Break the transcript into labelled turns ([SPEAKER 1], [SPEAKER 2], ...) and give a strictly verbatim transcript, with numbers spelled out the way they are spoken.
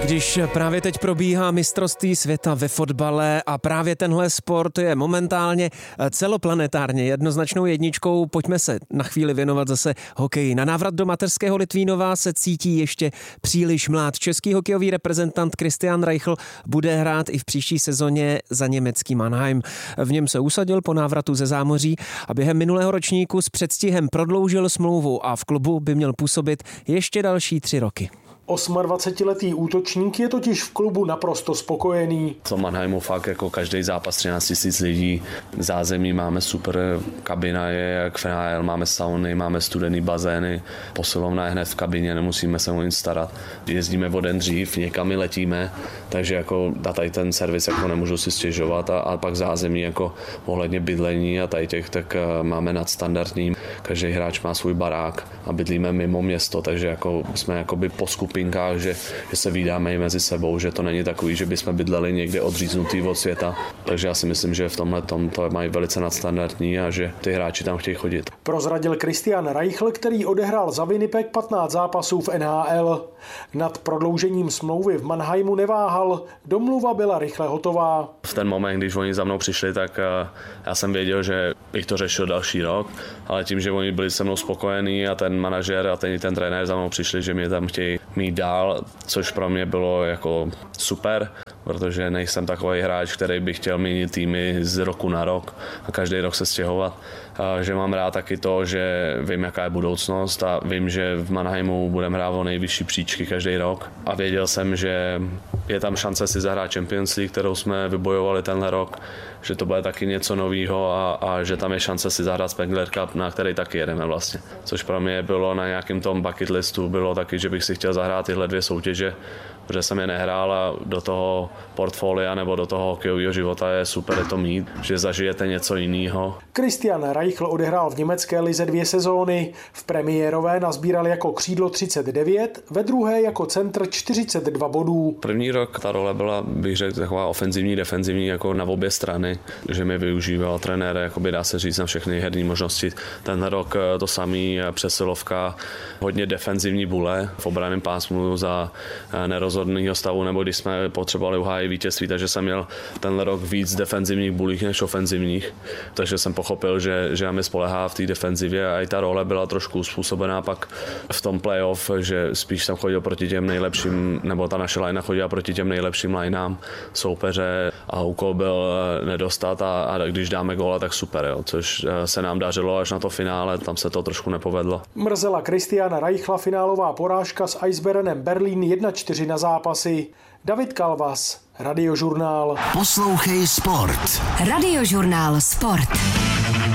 [SPEAKER 1] Když právě teď probíhá mistrovství světa ve fotbale a právě tenhle sport je momentálně celoplanetárně jednoznačnou jedničkou, pojďme se na chvíli věnovat zase hokeji. Na návrat do mateřského Litvínova se cítí ještě příliš mlád. Český hokejový reprezentant Christian Reichel bude hrát i v příští sezóně za německý Mannheim. V něm se usadil po návratu ze zámoří a během minulého ročníku s předstihem prodloužil smlouvu a v klubu by měl působit ještě další tři roky.
[SPEAKER 2] dvacetiosmiletý útočník je totiž v klubu naprosto spokojený.
[SPEAKER 3] V Mannheimu fakt jako každý zápas třináct tisíc lidí, zázemí máme super, kabina je jak v N H L, máme sauny, máme studený bazény, posilovna je hned v kabině, nemusíme se o nic starat. Jezdíme o den dřív, někam i letíme, takže jako na tady ten servis jako nemůžu si stěžovat a, a pak zázemí jako ohledně bydlení a tady těch, tak máme nadstandardní. Každý hráč má svůj barák a bydlíme mimo město, takže jako jsme jakoby po skupinkách, že, že se vídáme i mezi sebou, že to není takový, že bychom bydleli někde odříznutý od světa. Takže já si myslím, že v tomhle tom to mají velice nadstandardní a že ty hráči tam chtějí chodit.
[SPEAKER 2] Prozradil Christian Reichel, který odehrál za Winnipeg patnáct zápasů v N H L. Nad prodloužením smlouvy v Mannheimu neváhal, domluva byla rychle hotová.
[SPEAKER 3] V ten moment, když oni za mnou přišli, tak já jsem věděl, že bych to řešil další rok, ale tím, že oni byli se mnou spokojení a ten manažer a ten, ten trenér za mnou přišli, že mě tam chtějí mít dál, což pro mě bylo jako super, protože nejsem takový hráč, který by chtěl měnit týmy z roku na rok a každý rok se stěhovat. A že mám rád taky to, že vím, jaká je budoucnost a vím, že v Mannheimu budeme hrát o nejvyšší příčky každý rok. A věděl jsem, že je tam šance si zahrát Champions League, kterou jsme vybojovali tenhle rok, že to bude taky něco novýho a, a že tam je šance si zahrát Spengler Cup, na který taky jedeme vlastně. Což pro mě bylo na nějakém tom bucket listu, bylo taky, že bych si chtěl zahrát tyhle dvě soutěže, protože jsem je nehrál a do toho portfolia nebo do toho hokejového života je super je to mít, že zažijete něco jiného.
[SPEAKER 2] Christian Reichel odehrál v německé lize dvě sezóny. V premiérové nazbíral jako křídlo třicet devět, ve druhé jako centr čtyřicet dva bodů.
[SPEAKER 3] První rok ta role byla, bych řekl, taková ofenzivní, defenzivní jako na obě strany, že mi využíval trenér, jakoby dá se říct na všechny herní možnosti. Ten rok to samý přesilovka, hodně defenzivní bule v obranném pásmu za nerozhodného stavu, nebo když jsme potřebovali uhájit vítězství, takže jsem měl tenhle rok víc defenzivních bulích než ofenzivních. Takže jsem pochopil, že, že mi spolehá v té defenzivě a i ta role byla trošku způsobená pak v tom playoff, že spíš jsem chodil proti těm nejlepším, nebo ta naše linea chodila proti těm nejlepším lineám soupeře a úkol byl nedostat a, a když dáme góla, tak super, jo, což se nám dařilo až na to finále, tam se to trošku nepovedlo.
[SPEAKER 2] Mrzela Christiana Reichla finálová porážka s Eisbärenem Berlín jedna čtyři na zápasy. David Kalvas, Radiožurnál.
[SPEAKER 4] Poslouchej sport.
[SPEAKER 5] Radiožurnál Sport.